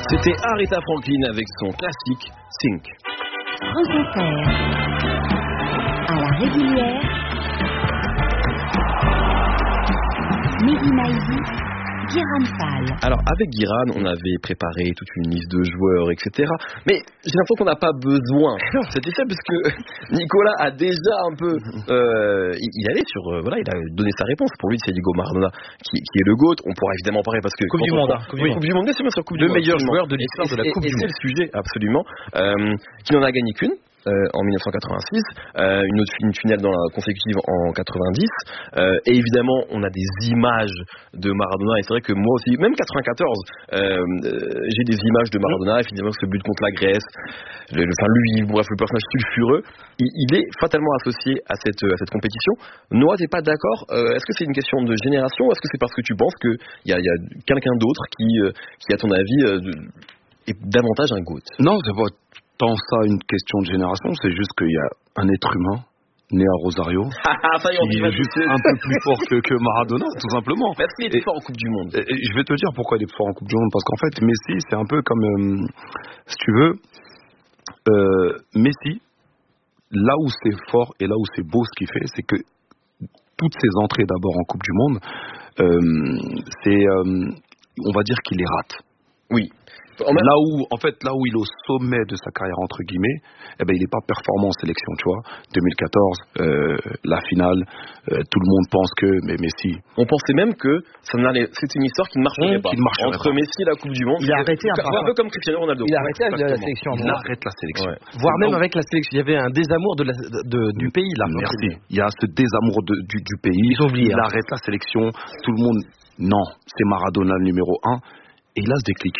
C'était Aretha Franklin avec son classique Think. France Inter, à la régulière, Mehdi Maizi, Guiran Fall. Alors avec Guiran, on avait préparé toute une liste de joueurs, etc. Mais j'ai l'impression qu'on n'a pas besoin de cet effet parce que Nicolas a déjà un peu, il allait sur, voilà, il a donné sa réponse. Pour lui, c'est Diego Maradona qui est le GOAT. On pourra évidemment parler parce que Coupe du Monde, Coupe du Monde, c'est bien sûr Coupe du Monde. Le meilleur joueur de l'histoire de la Coupe du Monde. C'est le sujet, absolument. Qui n'en a gagné qu'une. En 1986, une finale consécutive en 90, et évidemment on a des images de Maradona, et c'est vrai que moi aussi, même 94, j'ai des images de Maradona, et finalement ce but contre la Grèce, le personnage sulfureux, il est fatalement associé à cette compétition. Noah, t'es pas d'accord? Est-ce que c'est une question de génération, ou est-ce que c'est parce que tu penses qu'il y a quelqu'un d'autre qui à ton avis est davantage un GOAT? Non, c'est pas tant ça une question de génération, c'est juste qu'il y a un être humain né à Rosario qui est juste un peu plus fort que Maradona, tout simplement. Mais est-ce qu'il est fort en Coupe du Monde? Et je vais te dire pourquoi il est fort en Coupe du Monde, parce qu'en fait Messi, c'est un peu comme si tu veux, Messi, là où c'est fort et là où c'est beau ce qu'il fait, c'est que toutes ses entrées d'abord en Coupe du Monde, on va dire qu'il les rate. Oui. Là où il est au sommet de sa carrière entre guillemets, il n'est pas performant en sélection, tu vois. 2014, la finale, tout le monde pense que Messi. On pensait même que c'est une histoire qui ne marcherait pas. Entre Messi et la Coupe du Monde. Il a arrêté un peu comme Cristiano Ronaldo. Il a arrêté la sélection. Il arrête la sélection. Ouais. Voire même avec la sélection. Il y avait un désamour du pays là. Merci. Il y a ce désamour du pays. Ils ont oublié. Il arrête la sélection. Tout le monde. Non, c'est Maradona le numéro 1. Et il a ce déclic.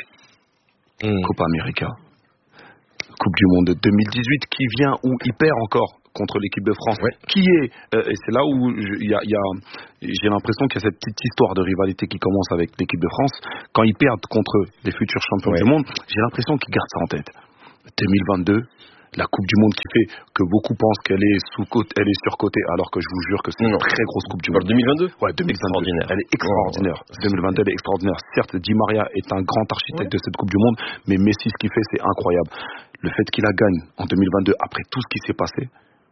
Copa América, Coupe du Monde de 2018 qui vient où il perd encore contre l'équipe de France, qui est et c'est là où j'ai l'impression qu'il y a cette petite histoire de rivalité qui commence avec l'équipe de France. Quand ils perdent contre les futurs champions du monde, j'ai l'impression qu'ils gardent ça en tête. 2022, la Coupe du Monde qui fait que beaucoup pensent qu'elle est elle est surcotée, alors que je vous jure que c'est une très grosse Coupe du Monde. 2022 Ouais, 2022. Extraordinaire. Elle est extraordinaire. 2022, elle est extraordinaire. Certes, Di Maria est un grand architecte de cette Coupe du Monde, mais Messi, ce qu'il fait, c'est incroyable. Le fait qu'il la gagne en 2022, après tout ce qui s'est passé,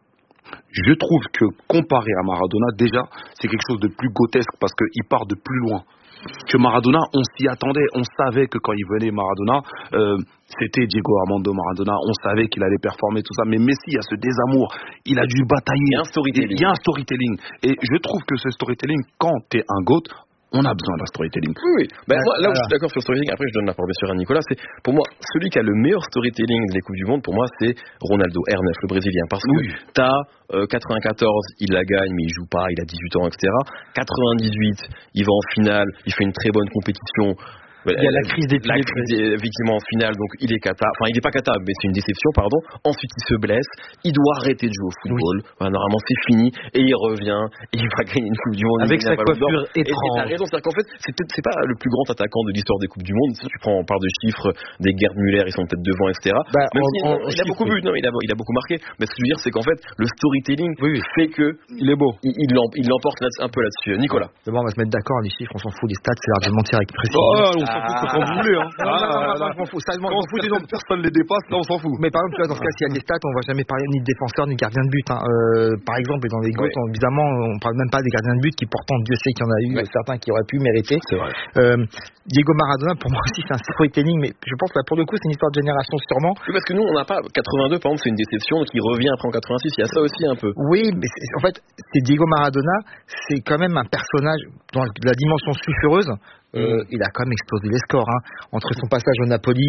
je trouve que comparé à Maradona, déjà, c'est quelque chose de plus grotesque parce qu'il part de plus loin. Que Maradona, on s'y attendait, on savait que quand il venait Maradona, c'était Diego Armando Maradona, on savait qu'il allait performer tout ça, mais Messi, il y a ce désamour, il a dû batailler, il y a un storytelling, et je trouve que ce storytelling, quand t'es un GOAT, on a besoin d'un storytelling. Oui. Moi, là où je suis d'accord sur le storytelling, après je donne la parole bien sûr à Nicolas, c'est pour moi, celui qui a le meilleur storytelling des Coupes du Monde, pour moi, c'est Ronaldo, R9, le Brésilien. Parce que t'as 94, il la gagne, mais il joue pas, il a 18 ans, etc. 98, il va en finale, il fait une très bonne compétition. Il y a la crise des pieds. Effectivement, en finale, donc il est cata. Enfin, il n'est pas cata, mais c'est une déception, pardon. Ensuite, il se blesse. Il doit arrêter de jouer au football. Voilà, normalement, c'est fini. Et il revient. Et il va gagner une Coupe du Monde. Avec sa coiffure étrange. Et t'as raison. C'est-à-dire qu'en fait, c'est pas le plus grand attaquant de l'histoire des Coupes du Monde. Si tu prends, on parle de chiffres, des Gerd Müller, ils sont peut-être devant, etc. Il a beaucoup vu. Non, il a beaucoup marqué. Mais ce que je veux dire, c'est qu'en fait, le storytelling fait que. Il est beau. Il l'emporte un peu là-dessus. Nicolas. D'abord, on va se mettre d'accord. Les chiffres, on s'en fout. Les stats, c'est l'art de mentir avec précision. On s'en fout quand vous voulez. Non, je m'en fous. Personne les dépasse, là on s'en fout. Mais par exemple, tu vois, dans ce cas, s'il y a des stats, on va jamais parler ni de défenseur ni de gardien de but. Par exemple, et dans les GOAT, évidemment, on parle même pas des gardiens de but qui pourtant, Dieu sait qu'il y en a eu certains qui auraient pu mériter. C'est vrai. Diego Maradona, pour moi aussi, c'est un storytelling, mais je pense que là, pour le coup, c'est une histoire de génération sûrement. Oui, parce que nous, on n'a pas 82, par exemple, c'est une déception qui revient après en 86. Il y a ça aussi un peu. Oui, mais en fait, c'est Diego Maradona, c'est quand même un personnage dans la dimension sulfureuse. Il a quand même explosé les scores entre son passage au Napoli,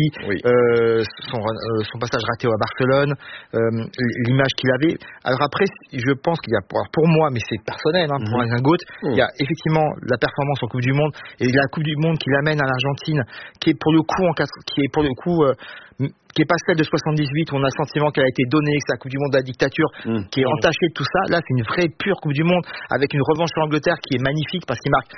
son passage raté à Barcelone, l'image qu'il avait. Alors après, je pense qu'il y a, pour moi, mais c'est personnel, pour un GOAT, il y a effectivement la performance en Coupe du Monde et la Coupe du Monde qui l'amène à l'Argentine, qui est pour le coup qui est pas celle de 78 où on a le sentiment qu'elle a été donnée, que c'est la Coupe du Monde de la dictature, qui est entachée de tout ça. Là, c'est une vraie pure Coupe du Monde avec une revanche sur l'Angleterre qui est magnifique parce qu'il marque.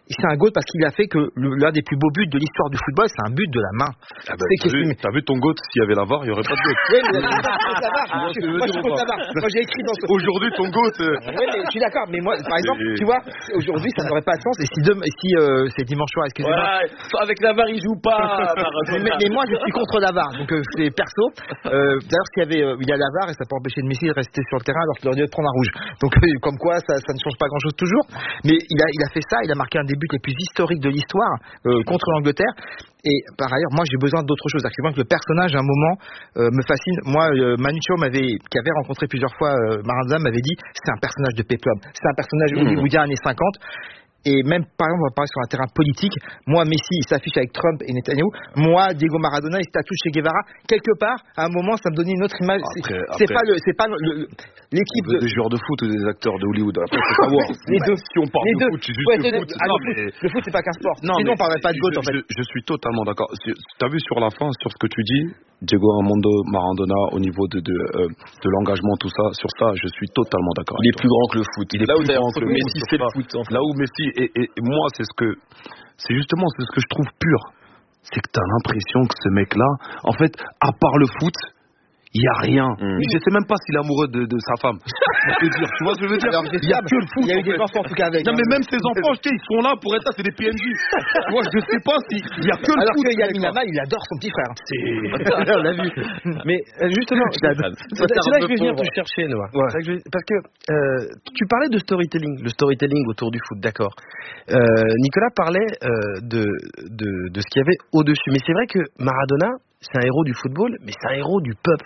c'est un GOAT parce qu'il a fait que l'un des plus beaux buts de l'histoire du football, c'est un but de la main. T'as vu ton GOAT, s'il y avait la VAR, il n'y aurait pas de GOAT. Oui, mais moi, je suis contre la VAR. Moi, j'ai écrit dans ce... Aujourd'hui, ton GOAT... Oui, mais je suis d'accord, mais moi, par exemple, tu vois, aujourd'hui, ça n'aurait pas de sens, et si c'est dimanche soir, excusez-moi. Voilà, avec la VAR, il joue pas. mais moi, je suis contre la VAR, donc c'est perso. D'ailleurs, il y a la VAR, et ça peut empêcher de Messi de rester sur le terrain alors qu'il aurait dû prendre un rouge. Donc, comme quoi, ça ne change pas grand-chose toujours. Mais il a fait ça, il a marqué un des buts les plus historiques de l'histoire contre l'Angleterre. Et par ailleurs, moi, j'ai besoin d'autre chose. C'est-à-dire que le personnage, à un moment, me fascine. Moi, Manu Chao, qui avait rencontré plusieurs fois Maradona, m'avait dit c'est un personnage de péplum. C'est un personnage hollywoodien années 50. Et même, par exemple, on va parler sur un terrain politique. Moi, Messi, il s'affiche avec Trump et Netanyahu. Moi, Diego Maradona, il se tatoue chez Guevara. Quelque part, à un moment, ça me donnait une autre image. C'est pas l'équipe des joueurs de foot ou des acteurs de Hollywood. Après, c'est savoir. Les deux. Si on parle de foot, c'est juste le foot. Le foot, c'est pas qu'un sport. Sinon, on parlerait pas de GOAT, en fait. Je suis totalement d'accord. T'as vu sur la fin, sur ce que tu dis, Diego Armando Maradona, au niveau de l'engagement, tout ça, sur ça, je suis totalement d'accord. Il est plus grand que le foot. Il est plus grand que Messi, c'est le foot. Là où Messi, et moi, c'est justement ce que je trouve pur. C'est que t'as l'impression que ce mec-là, en fait, à part le foot, il n'y a rien. Je sais même pas s'il est amoureux de sa femme. Tu vois ce que je veux dire? Il n'y a que le foot. Il y a eu des enfants en tout cas avec. Non, mais même ses enfants, ils sont là pour être là, c'est des PNJ. Moi, je sais pas s'il y a que le foot. Alors que Yamin Amal, il adore son petit frère. On l'a vu. Mais justement, c'est là que je vais venir te chercher, Noah. Ouais. Parce que tu parlais de storytelling, le storytelling autour du foot, d'accord. Nicolas parlait de ce qu'il y avait au-dessus. Mais c'est vrai que Maradona, c'est un héros du football, mais c'est un héros du peuple.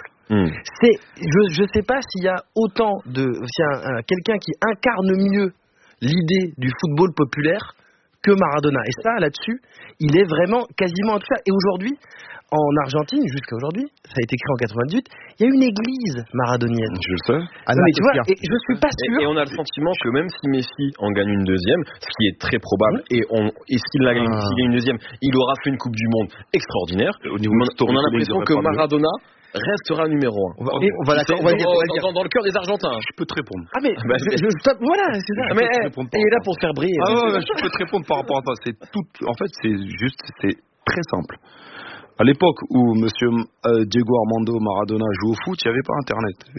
Je sais pas s'il y a autant quelqu'un qui incarne mieux l'idée du football populaire que Maradona. Et ça, là-dessus, il est vraiment quasiment tout ça. Et aujourd'hui, en Argentine, jusqu'à aujourd'hui, ça a été créé en 98, il y a une église maradonienne. Je le sais. Mais tu vois, et je suis pas sûr. Et on a le sentiment que même si Messi en gagne une deuxième, ce qui est très probable, et s'il gagne une deuxième, il aura fait une Coupe du Monde extraordinaire. On a l'impression que Maradona restera numéro 1. Dans le cœur des Argentins. Je peux te répondre. Ah mais voilà, c'est ça. Mais il est là pour se faire briller. Je peux te répondre par rapport à ça. En fait, c'est très simple. À l'époque où Monsieur Diego Armando Maradona joue au foot, il n'y avait pas Internet.